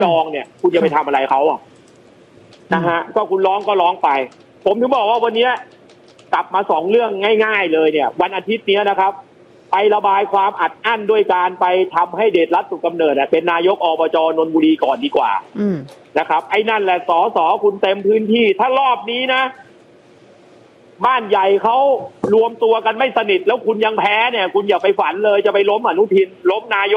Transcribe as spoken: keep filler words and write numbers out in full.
จองเนี่ยคุณจะไปทำอะไรเขาอ่ะนะฮะก็คุณร้องก็ร้องไปผมถึงบอกว่าวันนี้กลับมาสองเรื่องง่ายๆเลยเนี่ยวันอาทิตย์นี้นะครับไประบายความอัดอั้นด้วยการไปทำให้เดชรัตน์สุขกำเนิดเป็นนายกอบจนนทบุรีก่อนดีกว่านะครับไอ้นั่นแหละสอสอคุณเต็มพื้นที่ถ้ารอบนี้นะบ้านใหญ่เขารวมตัวกันไม่สนิทแล้วคุณยังแพ้เนี่ยคุณอย่าไปฝันเลยจะไปล้มอนุทินล้มนายก